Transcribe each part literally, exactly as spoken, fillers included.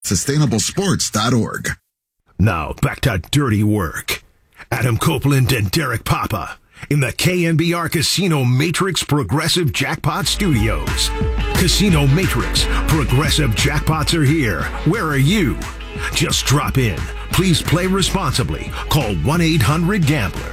sustainable sports dot org. Now, back to dirty work. Adam Copeland and Derek Papa in the K N B R Casino Matrix Progressive Jackpot Studios. Casino Matrix Progressive Jackpots are here. Where are you? Just drop in. Please play responsibly. Call one eight hundred gambler.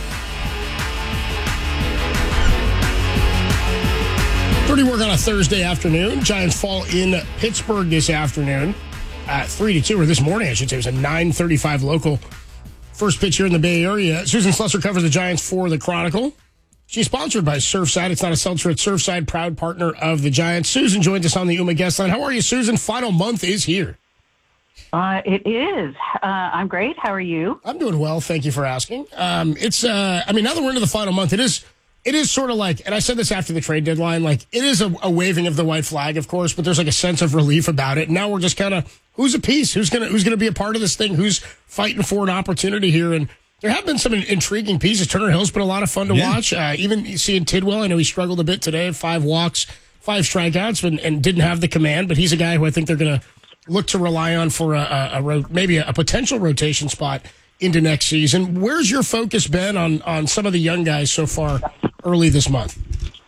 Dirty work on a Thursday afternoon. Giants fall in Pittsburgh this afternoon at three to two, or this morning, I should say. It was a nine thirty-five local. First pitch here in the Bay Area. Susan Slusser covers the Giants for the Chronicle. She's sponsored by Surfside. It's not a seltzer. It's Surfside, proud partner of the Giants. Susan joins us on the U M A guest line. How are you, Susan? Final month is here. Uh, it is. Uh, I'm great. How are you? I'm doing well. Thank you for asking. Um, it's, uh, I mean, now that we're into the final month, it is, it is sort of like, and I said this after the trade deadline, like it is a, a waving of the white flag, of course, but there's like a sense of relief about it. Now we're just kind of, who's a piece? Who's gonna Who's gonna be a part of this thing? Who's fighting for an opportunity here? And there have been some intriguing pieces. Turner Hill's been a lot of fun to yeah. watch. Uh, even seeing Tidwell, I know he struggled a bit today. Five walks, five strikeouts, and, and didn't have the command. But he's a guy who I think they're gonna look to rely on for a, a, a maybe a, a potential rotation spot into next season. Where's your focus been on on some of the young guys so far early this month?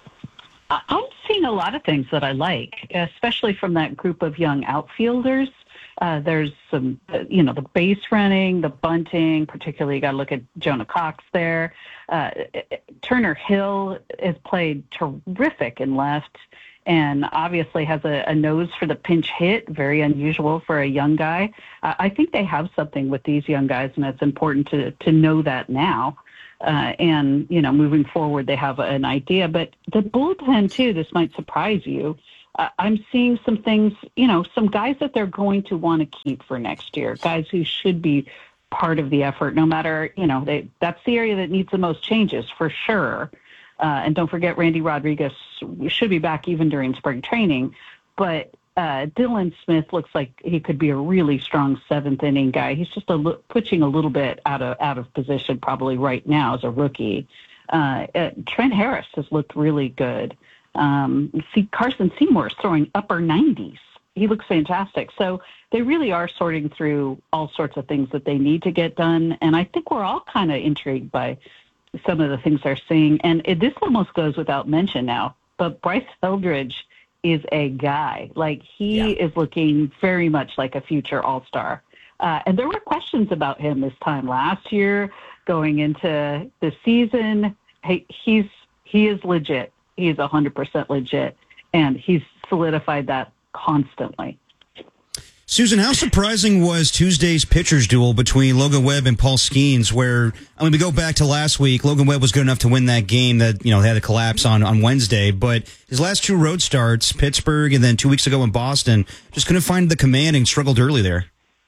I'm seeing a lot of things that I like, especially from that group of young outfielders. Uh, there's some, uh, you know, the base running, the bunting, particularly you got to look at Jonah Cox there. Uh, Turner Hill has played terrific in left and obviously has a, a nose for the pinch hit, very unusual for a young guy. Uh, I think they have something with these young guys, and it's important to, to know that now. Uh, and, you know, moving forward, they have an idea. But the bullpen, too, this might surprise you. Uh, I'm seeing some things, you know, some guys that they're going to want to keep for next year, guys who should be part of the effort, no matter, you know, they that's the area that needs the most changes for sure. Uh, and don't forget, Randy Rodriguez should be back even during spring training. But uh, Dylan Smith looks like he could be a really strong seventh inning guy. He's just a li- pitching a little bit out of out of position probably right now as a rookie. Uh, uh, Trent Harris has looked really good. Um, see, Carson Seymour is throwing upper nineties. He looks fantastic. So they really are sorting through all sorts of things that they need to get done. And I think we're all kind of intrigued by some of the things they're seeing. And it, this almost goes without mention now, but Bryce Eldridge is a guy. Like, he yeah. is looking very much like a future all-star. Uh, and there were questions about him this time last year going into the season. Hey, he's he is legit. He's one hundred percent legit, and he's solidified that constantly. Susan, how surprising was Tuesday's pitchers duel between Logan Webb and Paul Skeens, where, I mean, we go back to last week, Logan Webb was good enough to win that game that, you know, had a collapse on, on Wednesday, but his last two road starts, Pittsburgh and then two weeks ago in Boston, just couldn't find the command and struggled early there.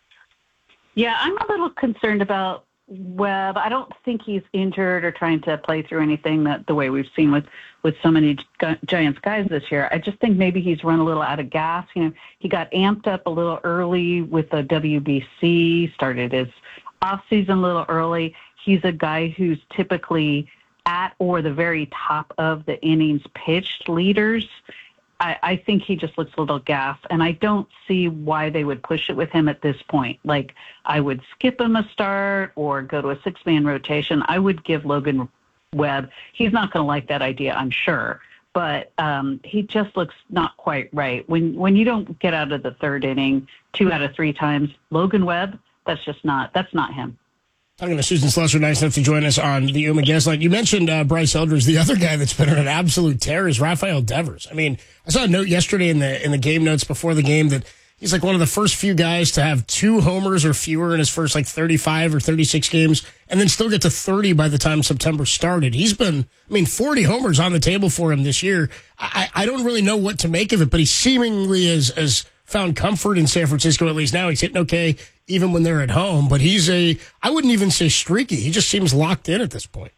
Yeah, I'm a little concerned about Webb. I don't think he's injured or trying to play through anything that the way we've seen with, with so many Giants guys this year. I just think maybe he's run a little out of gas. You know, he got amped up a little early with the W B C, started his off season a little early. He's a guy who's typically at or the very top of the innings pitched leaders. I, I think he just looks a little gassed, and I don't see why they would push it with him at this point. Like, I would skip him a start or go to a six-man rotation. I would give Logan Webb. He's not going to like that idea, I'm sure, but um, he just looks not quite right. When when you don't get out of the third inning two out of three times, Logan Webb, that's just not that's not him. Talking to Susan Slusser, nice enough to join us on the U M A guest line. You mentioned uh, Bryce Eldridge. The other guy that's been on an absolute tear is Rafael Devers. I mean, I saw a note yesterday in the in the game notes before the game that he's like one of the first few guys to have two homers or fewer in his first like thirty-five or thirty-six games, and then still get to thirty by the time September started. He's been, I mean, forty homers on the table for him this year. I, I don't really know what to make of it, but he seemingly has, has found comfort in San Francisco, at least now. He's hitting okay even when they're at home, but he's a, I wouldn't even say streaky. He just seems locked in at this point.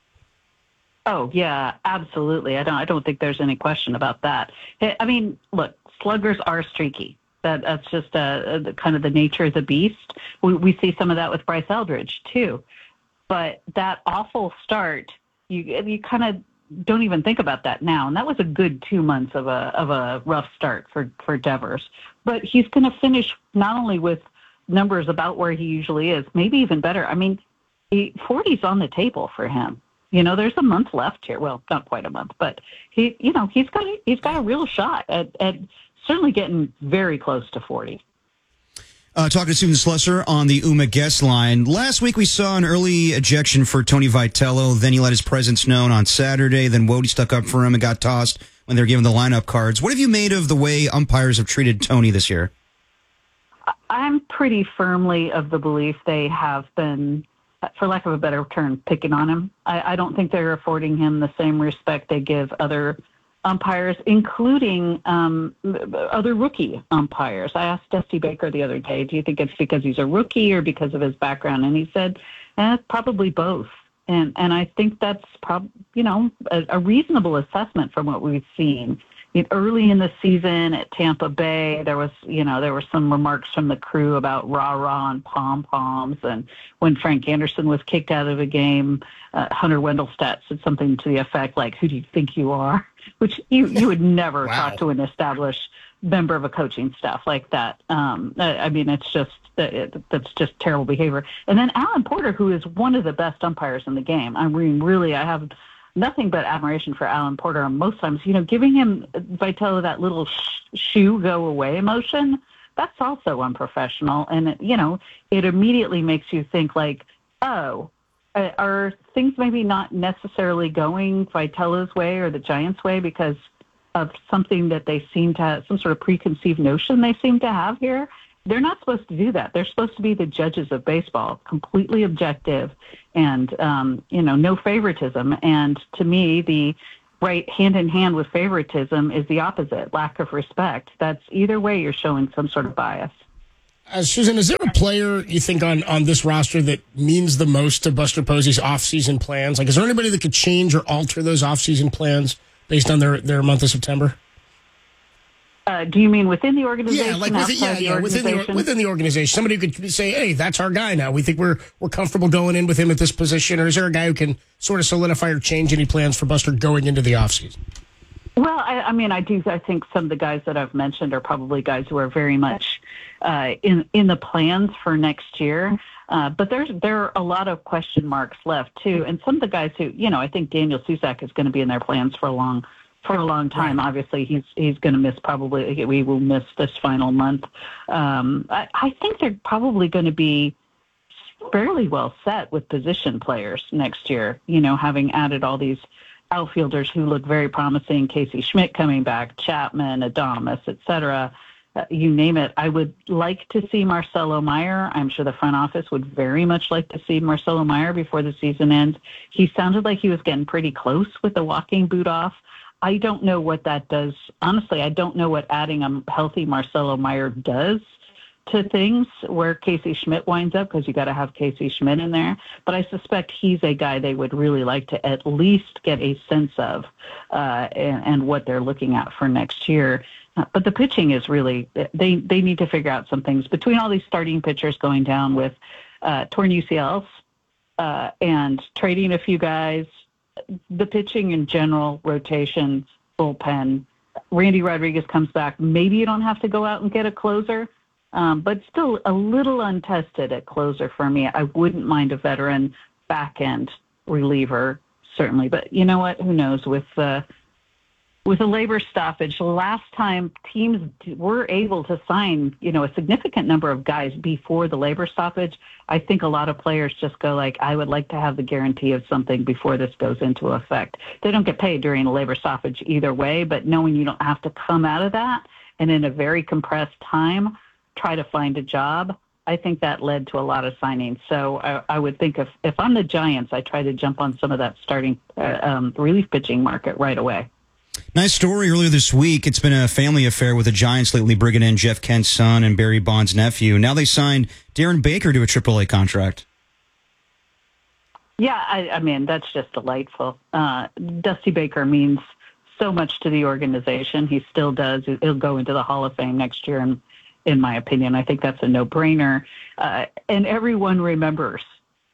Oh, yeah, absolutely. I don't I don't think there's any question about that. I mean, look, sluggers are streaky. That That's just uh, kind of the nature of the beast. We, we see some of that with Bryce Eldridge, too. But that awful start, you you kind of don't even think about that now. And that was a good two months of a of a rough start for, for Devers. But he's going to finish not only with numbers about where he usually is, maybe even better. I mean, forty's on the table for him. You know, there's a month left here. Well, not quite a month, but he, you know, he's got a, he's got a real shot at, at certainly getting very close to forty. Uh, talking to Susan Slusser on the U M A guest line. Last week we saw an early ejection for Tony Vitello. Then he let his presence known on Saturday. Then Wody stuck up for him and got tossed when they were given the lineup cards. What have you made of the way umpires have treated Tony this year? I'm pretty firmly of the belief they have been, for lack of a better term, picking on him. I, I don't think they're affording him the same respect they give other umpires, including um, other rookie umpires. I asked Dusty Baker the other day, do you think it's because he's a rookie or because of his background? And he said, eh, probably both. And and I think that's prob you know a, a reasonable assessment from what we've seen. Early in the season at Tampa Bay, there was, you know, there were some remarks from the crew about rah-rah and pom-poms. And when Frank Anderson was kicked out of a game, uh, Hunter Wendelstedt said something to the effect like, who do you think you are? Which you, you would never Wow. talk to an established member of a coaching staff like that. Um, I, I mean, it's just, it, that's just terrible behavior. And then Alan Porter, who is one of the best umpires in the game. I mean, really, I have nothing but admiration for Alan Porter on most times. You know, giving him Vitello that little sh- shoe go away motion, that's also unprofessional. And, it, you know, it immediately makes you think like, oh, uh, are things maybe not necessarily going Vitello's way or the Giants' way because of something that they seem to have, some sort of preconceived notion they seem to have here? They're not supposed to do that. They're supposed to be the judges of baseball, completely objective and, um, you know, no favoritism. And to me, the right hand in hand with favoritism is the opposite, lack of respect. That's either way you're showing some sort of bias. Uh, Susan, is there a player you think on, on this roster that means the most to Buster Posey's offseason plans? Like, is there anybody that could change or alter those offseason plans based on their, their month of September? Uh, do you mean within the organization? Yeah, like within, yeah, the yeah, within the within the organization. Somebody who could say, "Hey, that's our guy now. We think we're we're comfortable going in with him at this position." Or is there a guy who can sort of solidify or change any plans for Buster going into the offseason? Well, I, I mean, I do. I think some of the guys that I've mentioned are probably guys who are very much uh, in in the plans for next year. Uh, but there's there are a lot of question marks left too, and some of the guys who, you know, I think Daniel Susac is going to be in their plans for a long. for a long time. Right. Obviously, he's he's going to miss probably, we will miss this final month. Um, I, I think they're probably going to be fairly well set with position players next year, you know, having added all these outfielders who look very promising, Casey Schmidt coming back, Chapman, Adames, et cetera. Uh, you name it. I would like to see Marcelo Meyer. I'm sure the front office would very much like to see Marcelo Meyer before the season ends. He sounded like he was getting pretty close with the walking boot off. I don't know what that does. Honestly, I don't know what adding a healthy Marcelo Meyer does to things where Casey Schmidt winds up, because you got to have Casey Schmidt in there. But I suspect he's a guy they would really like to at least get a sense of uh, and, and what they're looking at for next year. Uh, but the pitching is really, they, they need to figure out some things. Between all these starting pitchers going down with uh, torn U C Ls uh, and trading a few guys, the pitching in general, rotation, bullpen, Randy Rodriguez comes back. Maybe you don't have to go out and get a closer, um, but still a little untested at closer for me. I wouldn't mind a veteran back-end reliever, certainly. But you know what? Who knows? With uh, with a labor stoppage, last time teams were able to sign, you know, a significant number of guys before the labor stoppage. I think a lot of players just go like, I would like to have the guarantee of something before this goes into effect. They don't get paid during a labor stoppage either way, but knowing you don't have to come out of that and in a very compressed time, try to find a job, I think that led to a lot of signings. So I, I would think if, if I'm the Giants, I try to jump on some of that starting uh, um, relief pitching market right away. Nice story earlier this week. It's been a family affair with the Giants lately, bringing in Jeff Kent's son and Barry Bonds' nephew. Now they signed Darren Baker to a triple A contract. Yeah, I, I mean, that's just delightful. Uh, Dusty Baker means so much to the organization. He still does. He'll go into the Hall of Fame next year, in, in my opinion. I think that's a no-brainer. Uh, and everyone remembers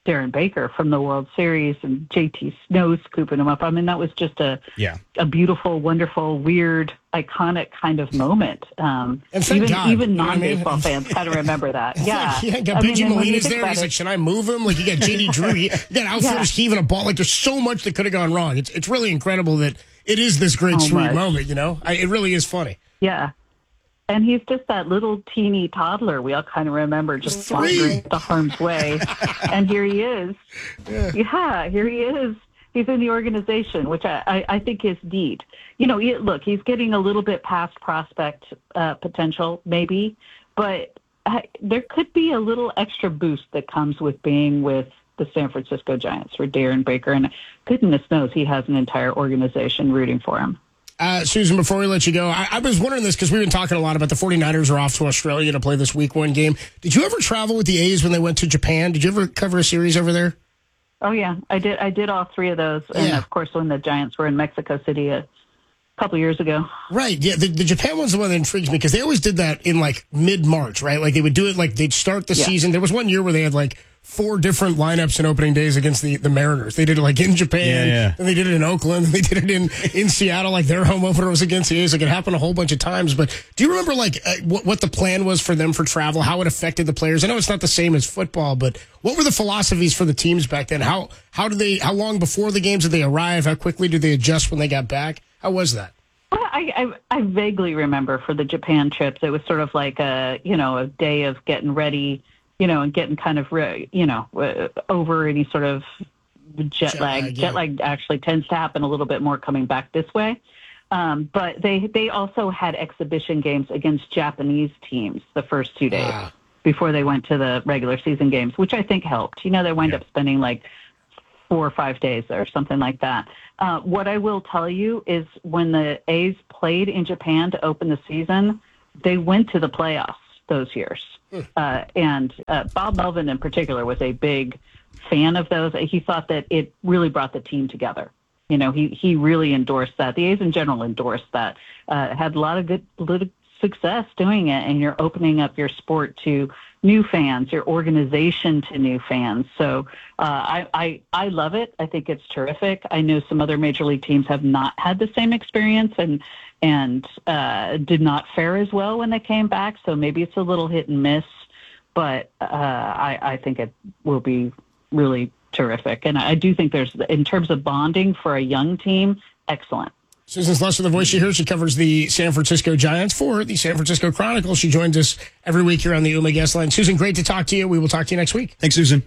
Darren Baker from the World Series and J T Snow scooping him up. I mean, that was just a yeah. a beautiful, wonderful, weird, iconic kind of moment. Um, and thank even God, even you know what I mean? non-baseball fans kind of remember that. Yeah. Like, yeah, got I B G mean, and when you Molina's think there. about He's it- like, should I move him? Like, you got J D Drew. You got outfielders Yeah. heaving a ball. Like, there's so much that could have gone wrong. It's it's really incredible that it is this great, So sweet much. moment, you know? I, it really is funny. Yeah. And he's just that little teeny toddler we all kind of remember just Three. wandering to harm's way. And here he is. Yeah. Yeah, here he is. He's in the organization, which I, I, I think is neat. You know, he, look, he's getting a little bit past prospect uh, potential, maybe, but uh, there could be a little extra boost that comes with being with the San Francisco Giants for Darren Baker. And goodness knows he has an entire organization rooting for him. Uh, Susan, before we let you go, I, I was wondering this because we've been talking a lot about the 49ers are off to Australia to play this week one game. Did you ever travel with the A's when they went to Japan? Did you ever cover a series over there? Oh, yeah. I did I did all three of those. And, Yeah. of course, when the Giants were in Mexico City a couple years ago. Right. Yeah. The, the Japan one's the one that intrigues me because they always did that in like mid-March, right? Like they would do it like they'd start the Yeah. season. There was one year where they had like four different lineups in opening days against the, the Mariners. They did it like in Japan, Yeah, yeah. then they did it in Oakland, then they did it in, in Seattle. Like their home opener was against the A's. Like it happened a whole bunch of times. But do you remember like uh, what, what the plan was for them for travel, how it affected the players? I know it's not the same as football, but what were the philosophies for the teams back then? How, how did they, how long before the games did they arrive? How quickly did they adjust when they got back? How was that? I, I, I vaguely remember for the Japan trips, it was sort of like a, you know, a day of getting ready, you know, and getting kind of, re- you know, uh, over any sort of jet, Jet lag. lag, yeah. Jet lag actually tends to happen a little bit more coming back this way. Um, but they, they also had exhibition games against Japanese teams the first two days Ah. before they went to the regular season games, which I think helped. You know, they wind Yeah. up spending like four or five days or something like that. Uh, what I will tell you is when the A's played in Japan to open the season, they went to the playoffs those years. Uh, and uh, Bob Melvin in particular was a big fan of those. He thought that it really brought the team together. You know, he, he really endorsed that. The A's in general endorsed that. Uh, had a lot of good little success doing it, and you're opening up your sport to new fans, your organization to new fans. So uh, I, I I love it. I think it's terrific. I know some other major league teams have not had the same experience and and uh, did not fare as well when they came back. So maybe it's a little hit and miss, but uh, I, I think it will be really terrific. And I do think there's, in terms of bonding for a young team, excellent. Susan Slusser, the voice you hear, she covers the San Francisco Giants for the San Francisco Chronicle. She joins us every week here on the Uma Guest Line. Susan, great to talk to you. We will talk to you next week. Thanks, Susan.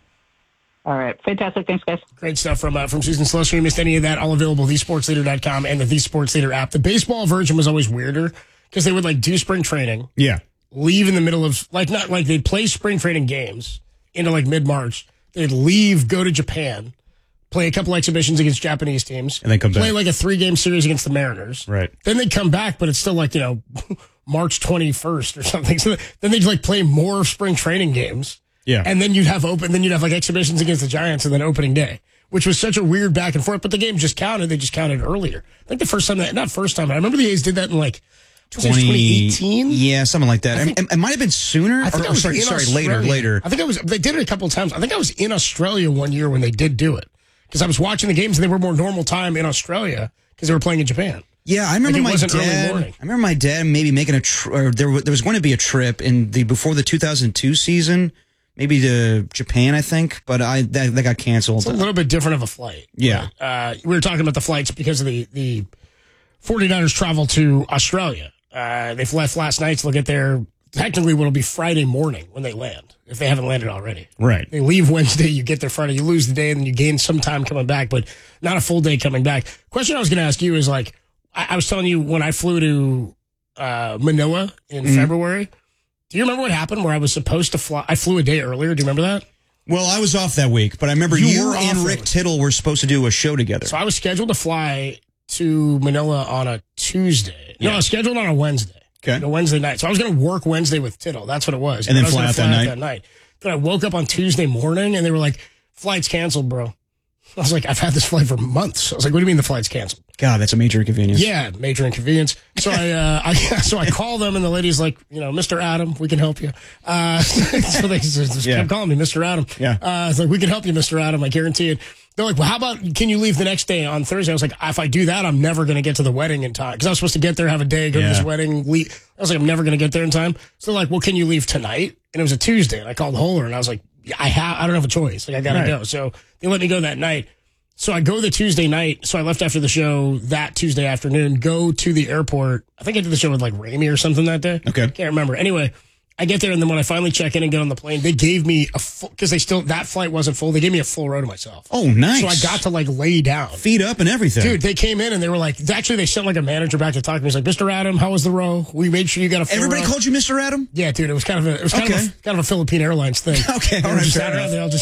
All right. Fantastic. Thanks, guys. Great stuff from uh, from Susan Slusser. You missed any of that, all available, the sports leader dot com and the The Sports Leader app. The baseball version was always weirder because they would like do spring training, Yeah. leave in the middle of, like, not like they'd play spring training games into like mid-March. They'd leave, go to Japan, play a couple exhibitions against Japanese teams, And then come play back. like a three-game series against the Mariners. Right. Then they'd come back, but it's still like, you know, March twenty-first or something. So then they'd like play more spring training games. Yeah. And then you'd have open, then you'd have like exhibitions against the Giants and then opening day, which was such a weird back and forth. But the game just counted. They just counted earlier. I think the first time that, not first time, I remember the A's did that in like twenty eighteen. Yeah, something like that. I think- it, it might have been sooner. I think or, I was sorry, in sorry, Australia. later, later. I think I was. They did it a couple of times. I think I was in Australia one year when they did do it because I was watching the games and they were more normal time in Australia because they were playing in Japan. Yeah, I remember Like it my wasn't early dad. morning. I remember my dad maybe making a. Tr- or there, wa- there was going to be a trip in the before the two thousand two season, maybe to Japan, I think, but I that, that got canceled. It's a little bit different of a flight. Yeah. But, uh, we were talking about the flights because of the the 49ers travel to Australia. Uh, they left last night, so they'll get there technically what'll be Friday morning when they land, if they haven't landed already. Right. They leave Wednesday, you get there Friday, you lose the day, and then you gain some time coming back, but not a full day coming back. Question I was going to ask you is like, I, I was telling you when I flew to uh, Manila in Mm-hmm. February, do you remember what happened where I was supposed to fly? I flew a day earlier. Do you remember that? Well, I was off that week, but I remember You you, were and off Rick that Tittle were supposed to do a show together. So I was scheduled to fly to Manila on a Tuesday. No, Yeah. I was scheduled on a Wednesday. Okay. A Wednesday night. So I was going to work Wednesday with Tittle. That's what it was. And then I was fly gonna out that night? that night. Then I woke up on Tuesday morning and they were like, flight's canceled, bro. I was like, I've had this flight for months. I was like, what do you mean the flight's canceled? God, that's a major inconvenience. Yeah, major inconvenience. So I, uh, I, so I call them, and the lady's like, you know, Mister Adam, we can help you. Uh, so they just Yeah. kept calling me Mister Adam. Yeah. Uh, it's like, we can help you, Mister Adam. I guarantee it. They're like, well, how about, can you leave the next day on Thursday? I was like, if I do that, I'm never going to get to the wedding in time. Because I was supposed to get there, have a day, go Yeah. to this wedding, leave. I was like, I'm never going to get there in time. So they're like, well, can you leave tonight? And it was a Tuesday. And I called Holler, and I was like, I have, I don't have a choice. Like, I got to Right. go. So they let me go that night. So I go the Tuesday night. So I left after the show that Tuesday afternoon, go to the airport. I think I did the show with like Ramey or something that day. Okay. Can't remember. Anyway, I get there, and then when I finally check in and get on the plane, they gave me a full, because they still, that flight wasn't full. They gave me a full row to myself. Oh, nice. So I got to like lay down. Feet up and everything. Dude, they came in and they were like, actually, they sent like a manager back to talk to me. He's like, Mister Adam, how was the row? We made sure you got a full Everybody row. called you Mister Adam? Yeah, dude, it was kind of a, it was kind, Okay. of, a, kind of a Philippine Airlines thing. Okay, They all were right, just fair out around enough. there, I'll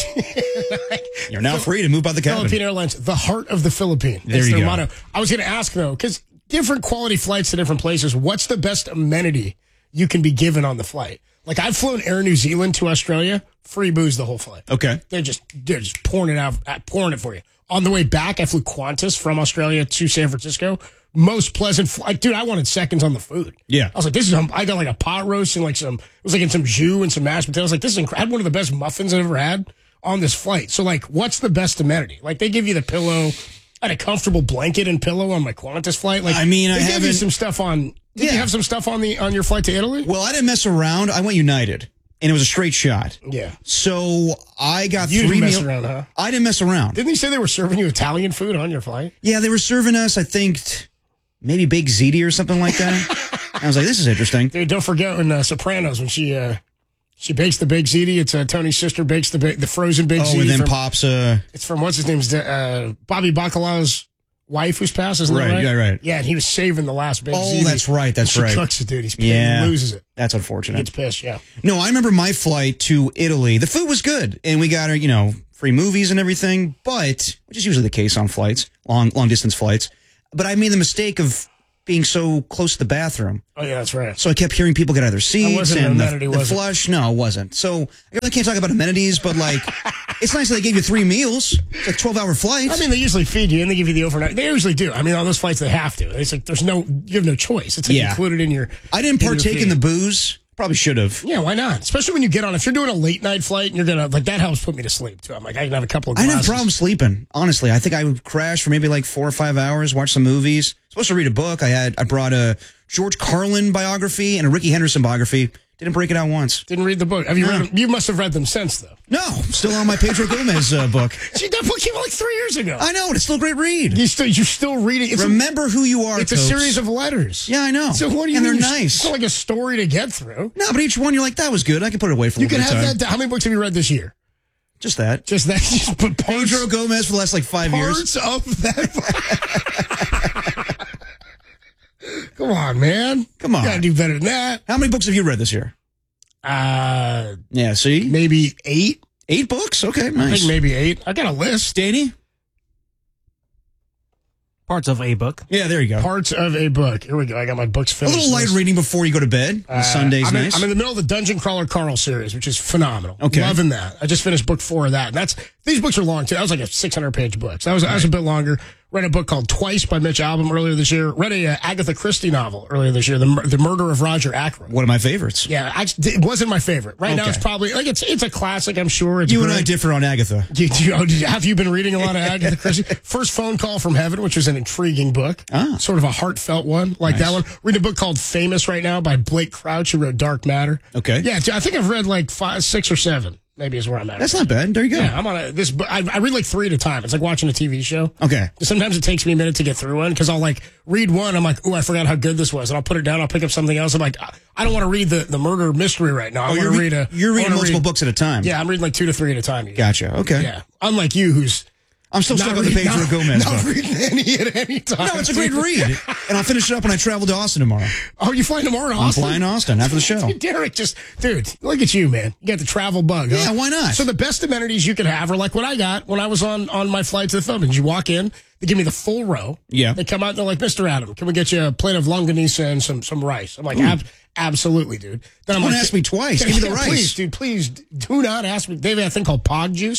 just You're now free to move by the cabin. Philippine Airlines, the heart of the Philippine. There That's you their go. motto. I was going to ask, though, because different quality flights to different places, what's the best amenity you can be given on the flight? Like, I've flown Air New Zealand to Australia, free booze the whole flight. Okay. They're just they're just pouring it out, uh, pouring it for you. On the way back, I flew Qantas from Australia to San Francisco. Most pleasant flight. Dude, I wanted seconds on the food. Yeah. I was like, this is, um, I got like a pot roast and like some, it was like in some jus and some mashed potatoes. I was like, this is incredible. I had one of the best muffins I've ever had on this flight. So, like, what's the best amenity? Like, they give you the pillow. I had a comfortable blanket and pillow on my Qantas flight. Like, I mean, I they gave you haven't- some stuff on. Did Yeah. you have some stuff on the on your flight to Italy? Well, I didn't mess around. I went United, and it was a straight shot. Yeah. So I got You three didn't mess meal- around, huh? I didn't mess around. Didn't they say they were serving you Italian food on your flight? Yeah, they were serving us, I think, t- maybe baked ziti or something like that. I was like, this is interesting. Dude, don't forget in uh, Sopranos when she uh, she bakes the baked ziti. It's uh, Tony's sister bakes the ba- the frozen baked Oh, ziti. and then from, pops. Uh, it's from what's his name's uh, Bobby Bacalao's wife who's passed, isn't Right, that right? yeah, right. Yeah, and he was saving the last baked Oh, ziti. that's right, that's and right. She cooks it, dude. He's pissed. yeah, He loses it. That's He unfortunate. gets pissed. Yeah. No, I remember my flight to Italy. The food was good, and we got our, you know, free movies and everything. But which is usually the case on flights, long long distance flights. But I made the mistake of being so close to the bathroom. Oh yeah, that's right. So I kept hearing people get out of their seats wasn't an and the, amenity, the was it? flush. No, it wasn't. So I really can't talk about amenities, but like, it's nice that they gave you three meals. It's like twelve hour flights. I mean, they usually feed you and they give you the overnight. They usually do. I mean, on those flights, they have to. It's like there's no, you have no choice. It's like Yeah. included in your. I didn't in your partake fee. in the booze. Probably should have. Yeah, why not? Especially when you get on. If you're doing a late night flight and you're gonna like that helps put me to sleep too. I'm like I can have a couple of. I Glasses. didn't have problems sleeping. Honestly, I think I would crash for maybe like four or five hours, watch some movies. Supposed to read a book. I had I brought a George Carlin biography and a Ricky Henderson biography. Didn't break it out once. Didn't read the book. Have you No. read them? You must have read them since though. No, still on my Pedro Gomez uh, book. See, that book came out like three years ago. I know, and it's still a great read. You still you're still reading. It's Remember who you are. A, it's a Copes. series of letters. Yeah, I know. So what do you and mean? they're You're- nice. It's not like a story to get through. No, but each one you're like, that was good. I can put it away for a You little can bit of have time. that. How many books have you read this year? Just that. Just that. Just put parts, Pedro Gomez for the last like five years. parts of that. Come on, man. Come on. You gotta do better than that. How many books have you read this year? Uh, Yeah, see? maybe eight. Eight books? Okay, I nice. think maybe eight. I got a list. Danny? Parts of a book. Yeah, there you go. Parts of a book. Here we go. I got my books A finished. little light list. reading before you go to bed. Uh, Sunday's I'm in, nice. I'm in the middle of the Dungeon Crawler Carl series, which is phenomenal. Okay. Loving that. I just finished book four of that. And that's these books are long too. That was like a six hundred page book. So that was, that was a bit longer. Read a book called Twice by Mitch Albom earlier this year. Read a uh, Agatha Christie novel earlier this year, The Mur- The Murder of Roger Ackroyd. One of my favorites. Yeah, I, it wasn't my favorite. Right now, Okay. it's probably like it's it's a classic. I'm sure. It's You and great. I differ on Agatha. Do you, do you, oh, did you- have you been reading a lot of Agatha Christie? First Phone Call from Heaven, which was an intriguing book. Ah. Sort of a heartfelt one, like Nice. that one. Reading a book called Famous right now by Blake Crouch, who wrote Dark Matter. Okay. Yeah, I think I've read like five, six or seven, maybe is where I'm at. That's not bad. There you go. Yeah, I'm on a, this, book- I, I read like three at a time. It's like watching a T V show. Okay. Sometimes it takes me a minute to get through one because I'll like read one. I'm like, oh, I forgot how good this was. And I'll put it down. I'll pick up something else. I'm like, I I don't want to read the, the murder mystery right now. I Oh, want you're, to re- read a. you're I reading wanna multiple read- books at a time. Yeah, I'm reading like two to three at a time. Gotcha. Okay. Yeah. Unlike you, who's I'm still not stuck on the reading- Pedro not- Gomez not book. reading any at any time. No, it's a great read. And I'll finish it up when I travel to Austin tomorrow. Oh, you flying tomorrow to I'm Austin? flying to Austin after the show. Derek, just, dude, look at you, man. You got the travel bug, huh? Yeah, why not? So the best amenities you could have are like what I got when I was on, on my flight to the Philippines. You walk in, they give me the full row. Yeah. They come out and they're like, Mister Adam, can we get you a plate of longanisa and some, some rice? I'm like, Ab- absolutely, dude. Then I'm Don't like, ask me twice. Give me the Yeah, rice. Please, dude, please do not ask me. They have a thing called Pog Juice.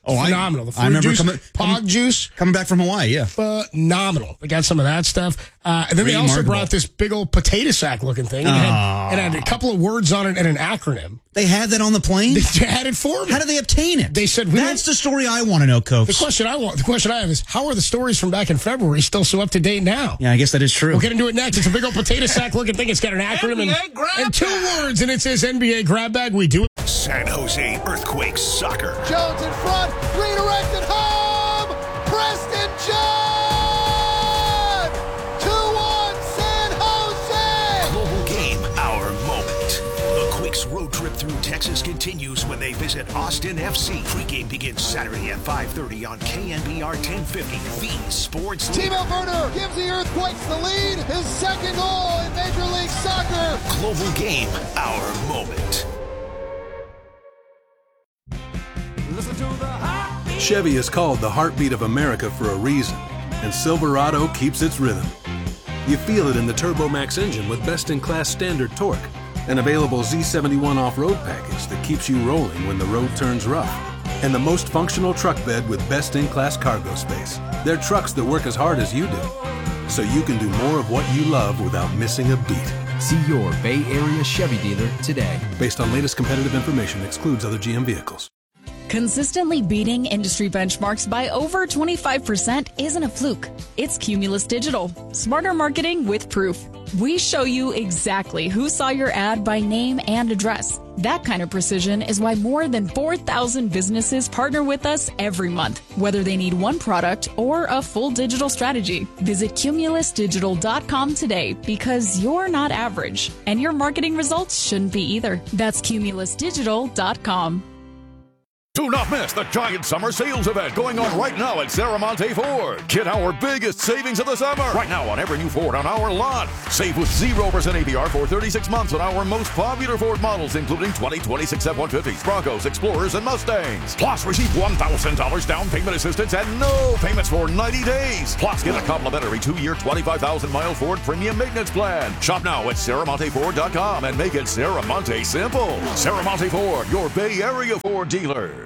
Oh, phenomenal. I, the fruit I remember juice, coming, Pog coming, juice. Coming back from Hawaii, yeah. Phenomenal. They got some of that stuff. Uh, and then they also Remarkable. brought this big old potato sack looking thing. It had, it had a couple of words on it and an acronym. They had that on the plane? They had it for me. How did they obtain it? They said, we That's don't- the story I want to know, Copes. The question I want, the question I have is, how are the stories from back in February still so up to date now? Yeah, I guess that is true. We'll get into it next. It's a big old potato sack looking thing. It's got an acronym and, and two words, and it says N B A grab bag. We do it. San Jose Earthquakes soccer. Jones in front, redirected home, Preston John! two one San Jose! Global game, our moment. The Quakes road trip through Texas continues when they visit Austin F C. Pre-game begins Saturday at five thirty on K N B R ten fifty, the Sports Leader. Timo Werner gives the Earthquakes the lead, his second goal in Major League Soccer. Global game, our moment. Chevy is called the heartbeat of America for a reason, and Silverado keeps its rhythm. You feel it in the TurboMax engine with best-in-class standard torque, an available Z seventy-one off-road package that keeps you rolling when the road turns rough, and the most functional truck bed with best-in-class cargo space. They're trucks that work as hard as you do, so you can do more of what you love without missing a beat. See your Bay Area Chevy dealer today. Based on latest competitive information, excludes other G M vehicles. Consistently beating industry benchmarks by over twenty-five percent isn't a fluke. It's Cumulus Digital. Smarter marketing with proof. We show you exactly who saw your ad by name and address. That kind of precision is why more than four thousand businesses partner with us every month, whether they need one product or a full digital strategy. Visit cumulus digital dot com today because you're not average, and your marketing results shouldn't be either. That's cumulus digital dot com. Do not miss the giant summer sales event going on right now at Saramonte Ford. Get our biggest savings of the summer right now on every new Ford on our lot. Save with zero percent A B R for thirty-six months on our most popular Ford models, including twenty twenty-six F one fifties, Broncos, Explorers, and Mustangs. Plus, receive one thousand dollars down payment assistance and no payments for ninety days. Plus, get a complimentary two-year, twenty-five thousand mile Ford premium maintenance plan. Shop now at Saramonte Ford dot com and make it Saramonte simple. Saramonte Ford, your Bay Area Ford dealer.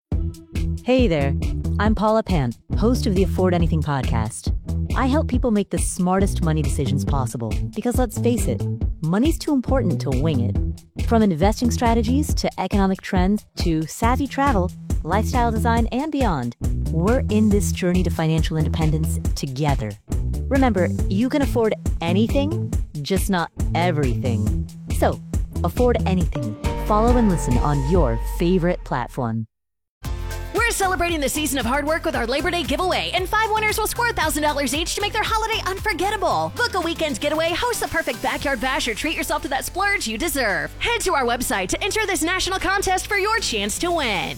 Hey there, I'm Paula Pant, host of the Afford Anything podcast. I help people make the smartest money decisions possible because let's face it, money's too important to wing it. From investing strategies to economic trends to savvy travel, lifestyle design, and beyond, we're in this journey to financial independence together. Remember, you can afford anything, just not everything. So, afford anything. Follow and listen on your favorite platform. We're celebrating the season of hard work with our Labor Day giveaway, and five winners will score one thousand dollars each to make their holiday unforgettable. Book a weekend's getaway, host the perfect backyard bash, or treat yourself to that splurge you deserve. Head to our website to enter this national contest for your chance to win.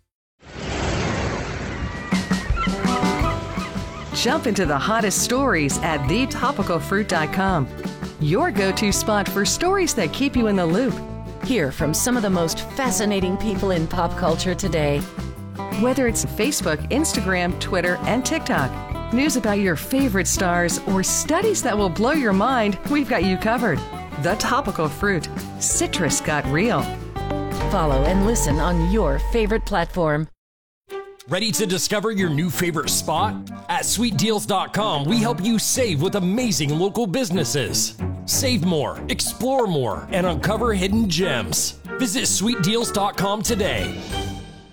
Jump into the hottest stories at the topical fruit dot com. Your go-to spot for stories that keep you in the loop. Hear from some of the most fascinating people in pop culture today. Whether it's Facebook, Instagram, Twitter, and TikTok, news about your favorite stars, or studies that will blow your mind, we've got you covered. The Topical Fruit. Citrus got real. Follow and listen on your favorite platform. Ready to discover your new favorite spot? At sweet deals dot com, we help you save with amazing local businesses. Save more, explore more, and uncover hidden gems. Visit sweet deals dot com today.